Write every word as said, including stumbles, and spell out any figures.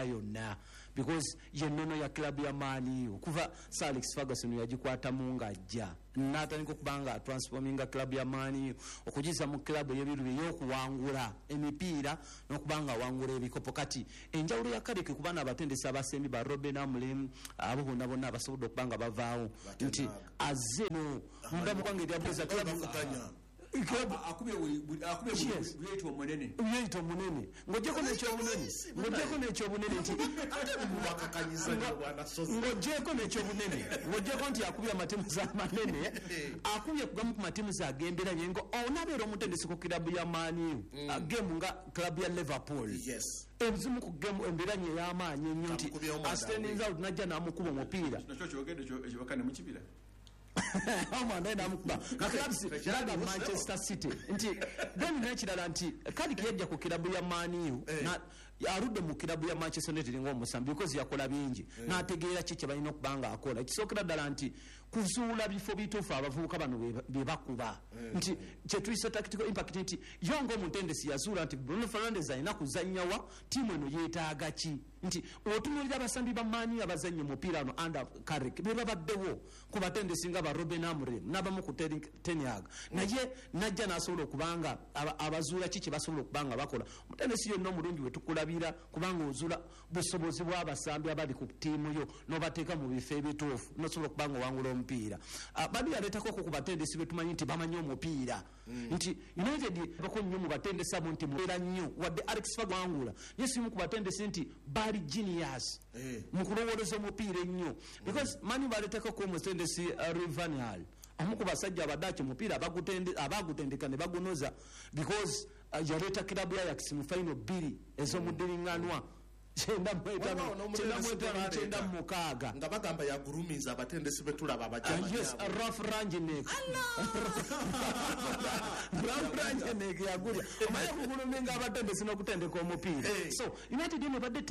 yonna because ye nnono ya club ya Man U kuva Sir Alex Ferguson yagikwata mu ngajja n'atandika okubanga transforminga club ya Man U okugiza mu club y'ebiru y'okuwangula emipiira n'okubanga wangula ebikopo kati enjawulo ya Carrick kubana abatendesa abasembi ba Robben Amorim abo bonna bonna abasobodde okubanga bavaawo nti azze no munda mukwange eryabuza club akubye akubye buyito munene buyito munene ngojeko n'ekyo munene ngojeko n'ekyo munene nti ngojeko n'ekyo munene ngojeko nti akubye amatimu za manene akubye kugamu ku matimu za gembera yengo onabeera omutendesi ku kilabu ya Man U game nga club ya Liverpool yes ebizimu ku game emberanye y'amaanyi ennyo nti standing out najja n'amukuba omupiira nakyo kyogedde ekyo bakane mu kibira omwana namukuba naklabsi laga Manchester City nti then nekirala nti Carrick yajja ku kilabu ya Man U na arudde mu kilabu ya Manchester United ng'omusambi because yakola bingi n'ategeera ki kye balina okubanga akola kisookera ddala nti kuzuula bifo bituufu abavubuka bano be bakuba nti kye tuyisa tactical impact nti yo ng'omutendesi yazuula nti Bruno Fernandes alina kuzannyawa tiimu eno yeetaaga ki nti otunuulira abasambi ba Man U abazannye omupiira ano under Carrick be babaddewo ku batendesi nga ba Robben Amorim n'abamu ku Ten Hag naye najja n'asobola okubanga abazuula ki kye basobola okubanga bakola omutendesi yonna omulungi we tukulabira kubanga ozuula busobozi bw'abasambi abali ku ttiimu yo n'obateeka mu bifo ebituufu n'osobola okubanga owangula omupiira bali yaleetako ku batendesi be tumanyi nti bamanyi omupiira nti United bako nnyo mu batendesi abo nti mubeera nnyo wadde Alex Ferguson wangula naye simu ku batendesi nti bali genius mu kulowoleza omupiira ennyo because Man U baleetako ku omutendesi Van Hal amu ku basajja abaddaaki omupiira abagutendeka ne bagunoza because yaleeta kilabu ya Ajax mu final bbiri ez'omuddiringanwa kyenda mu etaano kyenda mu mukaaga nga bagamba yagurumiza abatendesi betulaba abajama yes Ralph Rangnick Ralph Rangnick yagulya omaye kuguluminga abatendesi n'okutendeka omupiira so United ne badde